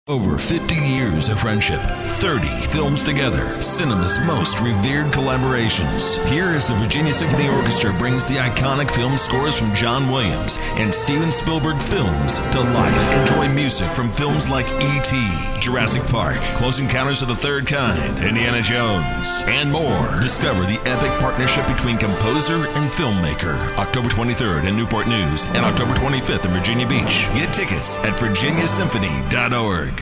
Over 50 years of friendship, 30 films together, cinema's most revered collaborations. Here is the Virginia Symphony Orchestra brings the iconic film scores from John Williams and Steven Spielberg films to life. Enjoy music from films like E.T., Jurassic Park, Close Encounters of the Third Kind, Indiana Jones, and more. Discover the epic partnership between composer and filmmaker. October 23rd in Newport News and October 25th in Virginia Beach. Get tickets at virginiasymphony.org.